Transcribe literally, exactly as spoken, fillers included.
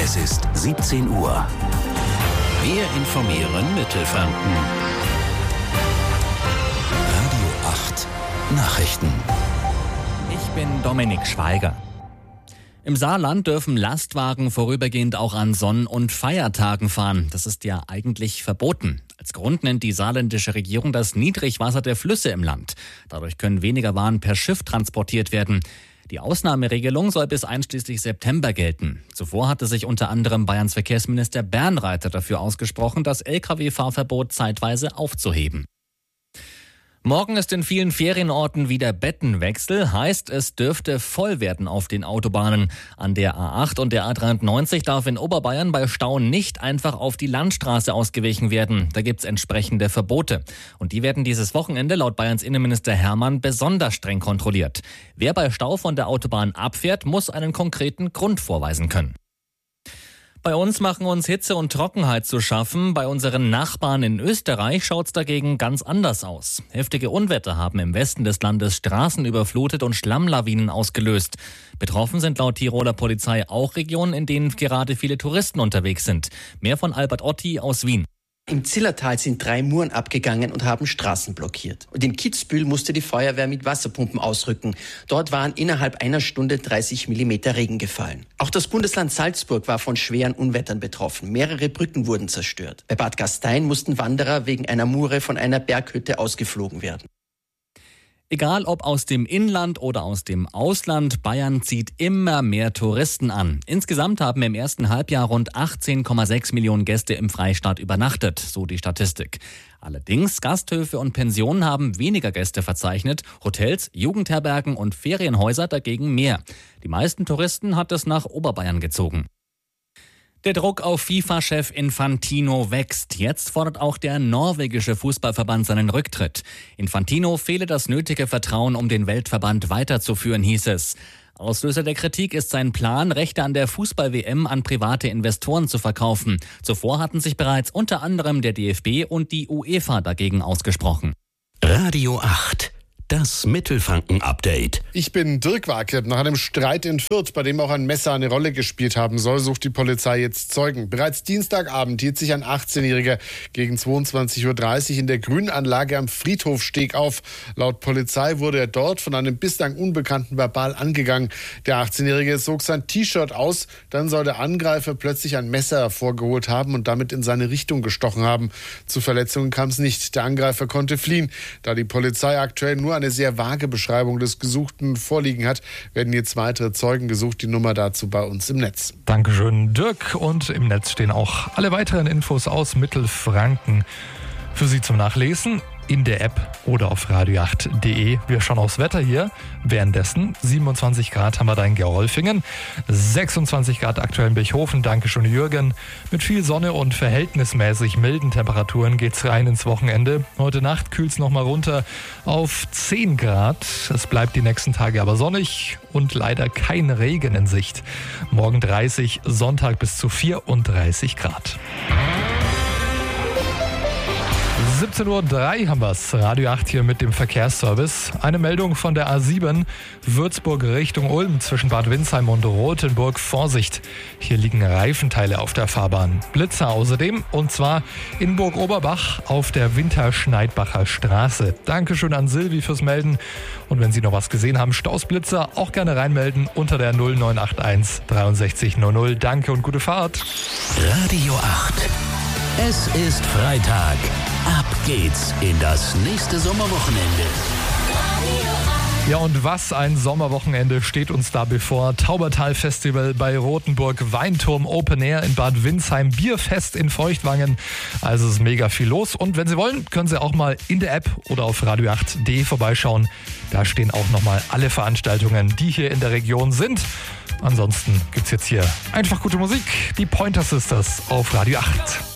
Es ist siebzehn Uhr. Wir informieren Mittelfranken. Radio acht Nachrichten. Ich bin Dominik Schweiger. Im Saarland dürfen Lastwagen vorübergehend auch an Sonn- und Feiertagen fahren. Das ist ja eigentlich verboten. Als Grund nennt die saarländische Regierung das Niedrigwasser der Flüsse im Land. Dadurch können weniger Waren per Schiff transportiert werden. Die Ausnahmeregelung soll bis einschließlich September gelten. Zuvor hatte sich unter anderem Bayerns Verkehrsminister Bernreiter dafür ausgesprochen, das L K W-Fahrverbot zeitweise aufzuheben. Morgen ist in vielen Ferienorten wieder Bettenwechsel, heißt es dürfte voll werden auf den Autobahnen. An der A acht und der A dreiundneunzig darf in Oberbayern bei Stau nicht einfach auf die Landstraße ausgewichen werden. Da gibt's entsprechende Verbote. Und die werden dieses Wochenende laut Bayerns Innenminister Hermann besonders streng kontrolliert. Wer bei Stau von der Autobahn abfährt, muss einen konkreten Grund vorweisen können. Bei uns machen uns Hitze und Trockenheit zu schaffen. Bei unseren Nachbarn in Österreich schaut's dagegen ganz anders aus. Heftige Unwetter haben im Westen des Landes Straßen überflutet und Schlammlawinen ausgelöst. Betroffen sind laut Tiroler Polizei auch Regionen, in denen gerade viele Touristen unterwegs sind. Mehr von Albert Otti aus Wien. Im Zillertal sind drei Muren abgegangen und haben Straßen blockiert. Und in Kitzbühel musste die Feuerwehr mit Wasserpumpen ausrücken. Dort waren innerhalb einer Stunde dreißig Millimeter Regen gefallen. Auch das Bundesland Salzburg war von schweren Unwettern betroffen. Mehrere Brücken wurden zerstört. Bei Bad Gastein mussten Wanderer wegen einer Mure von einer Berghütte ausgeflogen werden. Egal ob aus dem Inland oder aus dem Ausland, Bayern zieht immer mehr Touristen an. Insgesamt haben im ersten Halbjahr rund achtzehn Komma sechs Millionen Gäste im Freistaat übernachtet, so die Statistik. Allerdings, Gasthöfe und Pensionen haben weniger Gäste verzeichnet, Hotels, Jugendherbergen und Ferienhäuser dagegen mehr. Die meisten Touristen hat es nach Oberbayern gezogen. Der Druck auf FIFA-Chef Infantino wächst. Jetzt fordert auch der norwegische Fußballverband seinen Rücktritt. Infantino fehle das nötige Vertrauen, um den Weltverband weiterzuführen, hieß es. Auslöser der Kritik ist sein Plan, Rechte an der Fußball-W M an private Investoren zu verkaufen. Zuvor hatten sich bereits unter anderem der D F B und die UEFA dagegen ausgesprochen. Radio acht. Das Mittelfranken-Update. Ich bin Dirk Warke. Nach einem Streit in Fürth, bei dem auch ein Messer eine Rolle gespielt haben soll, sucht die Polizei jetzt Zeugen. Bereits Dienstagabend hielt sich ein achtzehnjähriger gegen zweiundzwanzig Uhr dreißig in der Grünanlage am Friedhofsteg auf. Laut Polizei wurde er dort von einem bislang Unbekannten verbal angegangen. Der achtzehnjährige zog sein T-Shirt aus. Dann soll der Angreifer plötzlich ein Messer hervorgeholt haben und damit in seine Richtung gestochen haben. Zu Verletzungen kam es nicht. Der Angreifer konnte fliehen. Da die Polizei aktuell nur eine sehr vage Beschreibung des Gesuchten vorliegen hat, werden jetzt weitere Zeugen gesucht. Die Nummer dazu bei uns im Netz. Dankeschön, Dirk. Und im Netz stehen auch alle weiteren Infos aus Mittelfranken für Sie zum Nachlesen in der App oder auf radio acht punkt de. Wir schauen aufs Wetter hier. Währenddessen siebenundzwanzig Grad haben wir da in Gerolfingen, sechsundzwanzig Grad aktuell in Bechhofen, dankeschön Jürgen. Mit viel Sonne und verhältnismäßig milden Temperaturen geht's rein ins Wochenende. Heute Nacht kühlt's nochmal runter auf zehn Grad. Es bleibt die nächsten Tage aber sonnig und leider kein Regen in Sicht. Morgen dreißig, Sonntag bis zu vierunddreißig Grad. siebzehn Uhr drei haben wir's. Radio acht hier mit dem Verkehrsservice. Eine Meldung von der A sieben, Würzburg Richtung Ulm zwischen Bad Windsheim und Rothenburg. Vorsicht, hier liegen Reifenteile auf der Fahrbahn. Blitzer außerdem, und zwar in Burg Oberbach auf der Winterschneidbacher Straße. Dankeschön an Silvi fürs Melden. Und wenn Sie noch was gesehen haben, Stausblitzer, auch gerne reinmelden unter der null neun acht eins dreiundsechzig null null. Danke und gute Fahrt. Radio acht. Es ist Freitag. Ab geht's in das nächste Sommerwochenende. Ja, und was ein Sommerwochenende steht uns da bevor. Taubertal-Festival bei Rothenburg, Weinturm Open Air in Bad Windsheim, Bierfest in Feuchtwangen. Also es ist mega viel los. Und wenn Sie wollen, können Sie auch mal in der App oder auf radio acht punkt de vorbeischauen. Da stehen auch nochmal alle Veranstaltungen, die hier in der Region sind. Ansonsten gibt's jetzt hier einfach gute Musik. Die Pointer Sisters auf Radio acht.